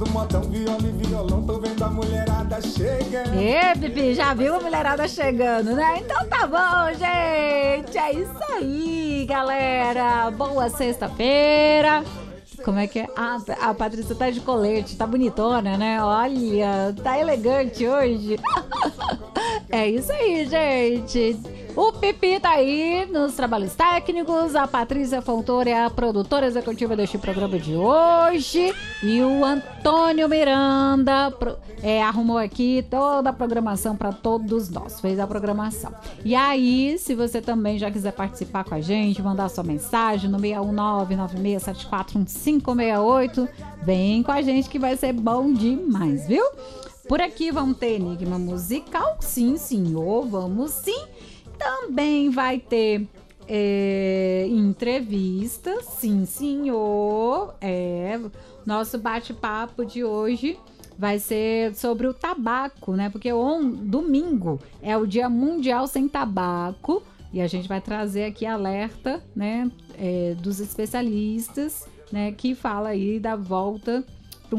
tocando modão, viola e violão, tô vendo a mulherada chegando. Ê, Pipi, já viu a mulherada chegando, né? Então tá bom, gente. É isso aí, galera. Boa sexta-feira. Como é que é? Ah, a Patrícia tá de colete, tá bonitona, né? Olha, tá elegante hoje. É isso aí, gente. O Pipi tá aí nos trabalhos técnicos, a Patrícia Fontoura é a produtora executiva deste programa de hoje e o Antônio Miranda arrumou aqui toda a programação para todos nós, fez a programação. E aí, se você também já quiser participar com a gente, mandar sua mensagem no 61996741568, vem com a gente que vai ser bom demais, viu? Por aqui vamos ter enigma musical, sim senhor, vamos sim. Também vai ter entrevista, sim senhor. Nosso bate-papo de hoje vai ser sobre o tabaco, né? Porque domingo é o Dia Mundial Sem Tabaco e a gente vai trazer aqui alerta, né? Dos especialistas, né? Que fala aí da volta